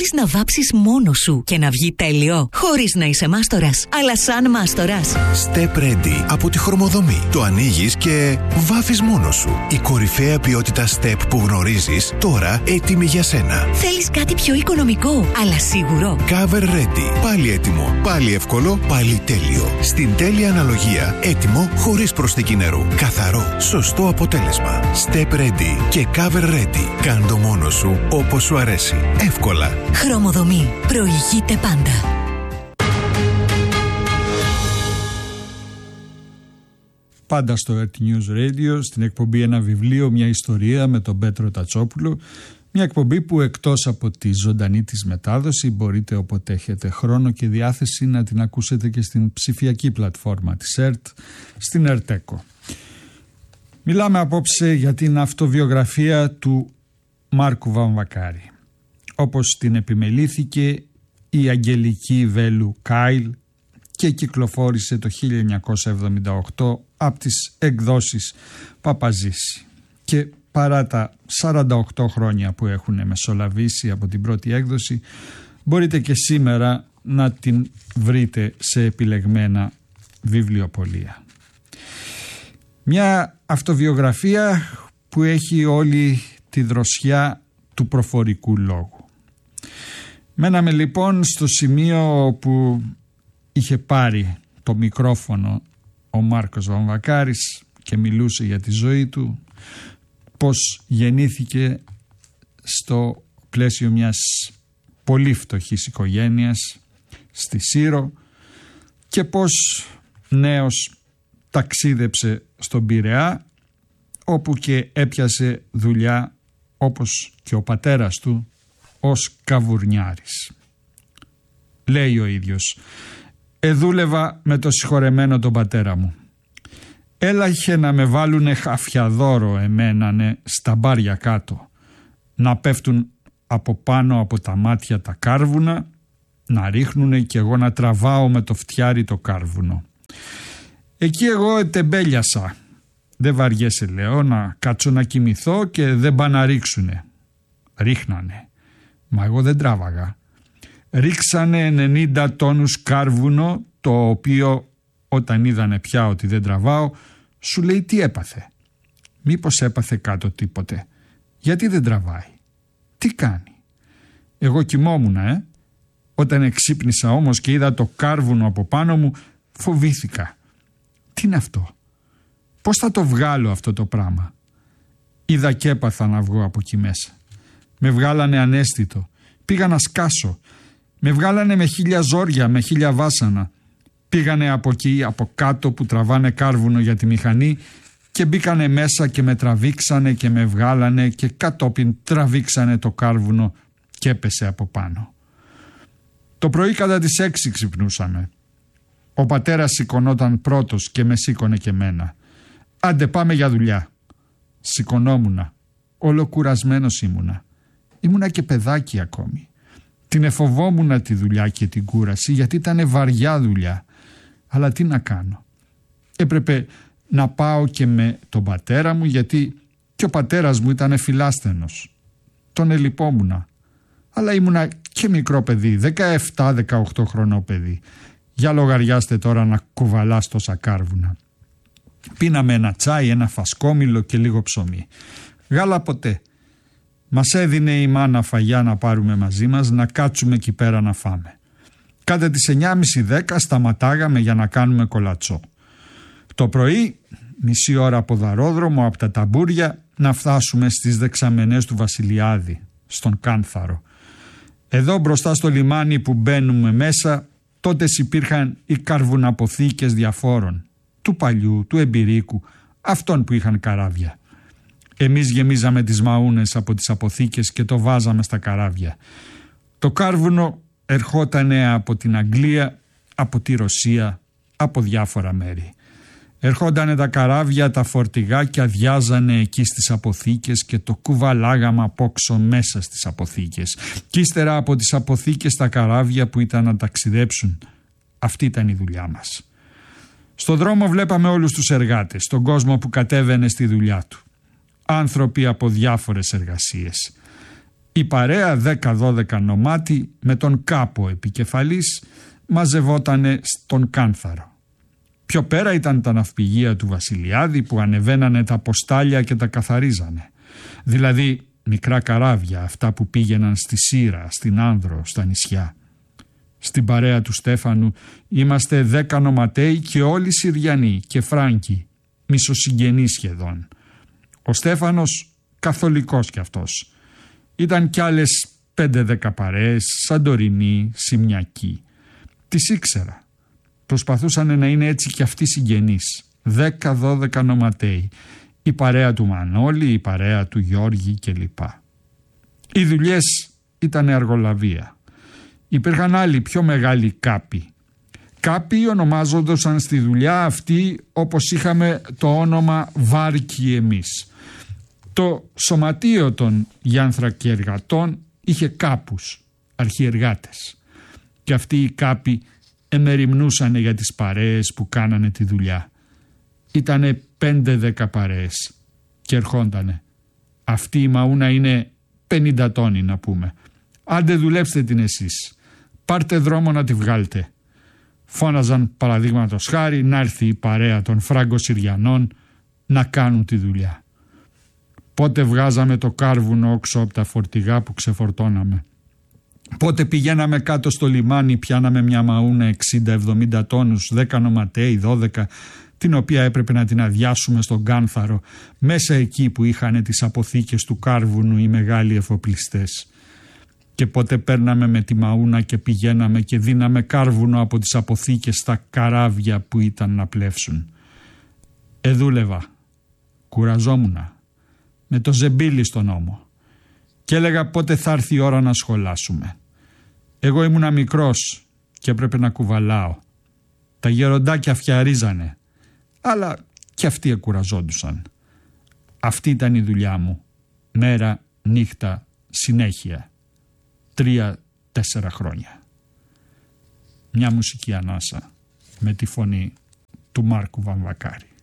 Θέλεις να βάψεις μόνος σου και να βγει τέλειο, χωρίς να είσαι μάστορας, αλλά σαν μάστορας. Step Ready από τη Χρωμοδομή. Το ανοίγεις και βάφεις μόνος σου. Η κορυφαία ποιότητα Step που γνωρίζεις, τώρα έτοιμη για σένα. Θέλεις κάτι πιο οικονομικό, αλλά σίγουρο. Cover Ready. Πάλι έτοιμο, πάλι εύκολο, πάλι τέλειο. Στην τέλεια αναλογία, έτοιμο χωρίς προσθήκη νερού. Καθαρό, σωστό αποτέλεσμα. Step Ready και Cover Ready. Κάν' το μόνος σου όπως σου αρέσει. Εύκολα. Χρωμοδομή. Προηγείται πάντα. Πάντα στο RT News Radio, στην εκπομπή «Ένα βιβλίο, μια ιστορία» με τον Πέτρο Τατσόπουλο. Μια εκπομπή που εκτός από τη ζωντανή της μετάδοση μπορείτε όποτε έχετε χρόνο και διάθεση να την ακούσετε και στην ψηφιακή πλατφόρμα της ΕΡΤ, στην ΕΡΤΕΚΟ. Μιλάμε απόψε για την αυτοβιογραφία του Μάρκου Βαμβακάρη. Όπως την επιμελήθηκε η Αγγελική Βέλου Κάιλ και κυκλοφόρησε το 1978 από τις εκδόσεις Παπαζήση. Και παρά τα 48 χρόνια που έχουν μεσολαβήσει από την πρώτη έκδοση, μπορείτε και σήμερα να την βρείτε σε επιλεγμένα βιβλιοπωλεία. Μια αυτοβιογραφία που έχει όλη τη δροσιά του προφορικού λόγου. Μέναμε λοιπόν στο σημείο που είχε πάρει το μικρόφωνο ο Μάρκος Βαμβακάρης και μιλούσε για τη ζωή του, πως γεννήθηκε στο πλαίσιο μιας πολύ φτωχής οικογένειας στη Σύρο και πως νέος ταξίδεψε στον Πειραιά, όπου και έπιασε δουλειά όπως και ο πατέρας του ως καβουρνιάρης. Λέει ο ίδιος: «Εδούλευα με το συγχωρεμένο τον πατέρα μου. Έλαχε να με βάλουνε χαφιαδόρο εμένανε στα μπάρια κάτω, να πέφτουν από πάνω από τα μάτια τα κάρβουνα, να ρίχνουνε κι εγώ να τραβάω με το φτιάρι το κάρβουνο. Εκεί εγώ ετεμπέλιασα. Δεν βαριέσαι, λέω, να κάτσω να κοιμηθώ και δεν πά να ρίξουνε. Ρίχνανε. Μα εγώ δεν τράβαγα. Ρίξανε 90 τόνους κάρβουνο, το οποίο όταν είδανε πια ότι δεν τραβάω, σου λέει τι έπαθε. Μήπως έπαθε κάτω τίποτε. Γιατί δεν τραβάει. Τι κάνει. Εγώ κοιμόμουνα, Όταν εξύπνησα όμως και είδα το κάρβουνο από πάνω μου, φοβήθηκα. Τι είναι αυτό. Πώς θα το βγάλω αυτό το πράγμα. Είδα και έπαθα να βγω από εκεί μέσα. Με βγάλανε ανέστητο. Πήγα να σκάσω. Με βγάλανε με 1000 ζόρια, με 1000 βάσανα. Πήγανε από εκεί, από κάτω που τραβάνε κάρβουνο για τη μηχανή και μπήκανε μέσα και με τραβήξανε και με βγάλανε και κατόπιν τραβήξανε το κάρβουνο και έπεσε από πάνω. Το πρωί κατά τις 6 ξυπνούσαμε. Ο πατέρας σηκωνόταν πρώτος και με σήκωνε και μένα. Άντε πάμε για δουλειά. Σηκωνόμουνα. Ολοκουρασμένος ήμουνα. Ήμουνα και παιδάκι ακόμη. Την εφοβόμουνα τη δουλειά και την κούραση γιατί ήταν βαριά δουλειά. Αλλά τι να κάνω. Έπρεπε να πάω και με τον πατέρα μου γιατί και ο πατέρας μου ήταν φιλάσθενος. Τον ελυπόμουνα. Αλλά ήμουνα και μικρό παιδί, 17-18 χρονό παιδί. Για λογαριάστε τώρα να κουβαλάς τόσα κάρβουνα. Πίναμε ένα τσάι, ένα φασκόμηλο και λίγο ψωμί. Γάλα ποτέ. Μας έδινε η μάνα φαγιά να πάρουμε μαζί μας, να κάτσουμε εκεί πέρα να φάμε. Κάτε τις 9.30-10 σταματάγαμε για να κάνουμε κολατσό. Το πρωί, μισή ώρα από δαρόδρομο, από τα ταμπούρια, να φτάσουμε στις δεξαμενές του Βασιλιάδη, στον Κάνθαρο. Εδώ μπροστά στο λιμάνι που μπαίνουμε μέσα, τότε υπήρχαν οι καρβουναποθήκες διαφόρων, του παλιού, του εμπειρίκου, αυτών που είχαν καράβια. Εμείς γεμίζαμε τις μαούνες από τις αποθήκες και το βάζαμε στα καράβια. Το κάρβουνο ερχότανε από την Αγγλία, από τη Ρωσία, από διάφορα μέρη. Ερχόντανε τα καράβια, τα φορτηγά και αδειάζανε εκεί στις αποθήκες και το κουβαλάγαμε απόξω μέσα στις αποθήκες. Κι ύστερα από τις αποθήκες τα καράβια που ήταν να ταξιδέψουν. Αυτή ήταν η δουλειά μας. Στον δρόμο βλέπαμε όλους τους εργάτες, τον κόσμο που κατέβαινε στη δουλειά του. Άνθρωποι από διάφορες εργασίες. Η παρέα 10-12 νομάτι με τον κάπο επικεφαλής μαζευότανε στον Κάνθαρο. Πιο πέρα ήταν τα ναυπηγεία του Βασιλιάδη που ανεβαίνανε τα ποστάλια και τα καθαρίζανε. Δηλαδή μικρά καράβια, αυτά που πήγαιναν στη Σύρα, στην Άνδρο, στα νησιά. Στην παρέα του Στέφανου είμαστε 10 νοματέοι και όλοι Συριανοί και Φράγκοι, μισοσυγγενείς σχεδόν. Ο Στέφανος καθολικός κι αυτός. Ήταν κι άλλες 5-10 παρέες, Σαντορινοί, Σιμιακοί. Τις ήξερα. Προσπαθούσαν να είναι έτσι κι αυτοί συγγενείς. 10-12 νοματέοι. Η παρέα του Μανώλη, η παρέα του Γιώργη κλπ. Οι δουλειές ήταν αργολαβία. Υπήρχαν άλλοι πιο μεγάλοι κάποι. Κάποι ονομάζονταν στη δουλειά αυτή όπως είχαμε το όνομα Βάρκοι εμείς. Το σωματείο των γιάνθρακεργατών είχε κάπους, αρχιεργάτες. Και αυτοί οι κάποι εμεριμνούσαν για τις παρέες που κάνανε τη δουλειά. Ήτανε 5-10 παρέες και ερχόντανε. Αυτή η μαούνα είναι 50 τόνοι να πούμε. Άντε δουλέψτε την εσείς. Πάρτε δρόμο να τη βγάλτε. Φώναζαν παραδείγματος χάρη να έρθει η παρέα των Φράγκο-Συριανών να κάνουν τη δουλειά. Πότε βγάζαμε το κάρβουνο όξω από τα φορτηγά που ξεφορτώναμε. Πότε πηγαίναμε κάτω στο λιμάνι, πιάναμε μια μαούνα 60-70 τόνους, 10 νοματέοι, 12, την οποία έπρεπε να την αδειάσουμε στον Κάνθαρο, μέσα εκεί που είχαν τις αποθήκες του κάρβουνου οι μεγάλοι εφοπλιστές. Και πότε παίρναμε με τη μαούνα και πηγαίναμε και δίναμε κάρβουνο από τις αποθήκες στα καράβια που ήταν να πλεύσουν. Δούλευα, κουραζόμουνα, με το ζεμπίλι στον ώμο. Και έλεγα πότε θα έρθει η ώρα να σχολάσουμε. Εγώ ήμουνα μικρός και έπρεπε να κουβαλάω. Τα γεροντάκια φτιαρίζανε, αλλά και αυτοί εκουραζόντουσαν. Αυτή ήταν η δουλειά μου. Μέρα, νύχτα, συνέχεια. 3-4 χρόνια. Μια μουσική ανάσα με τη φωνή του Μάρκου Βαμβακάρη.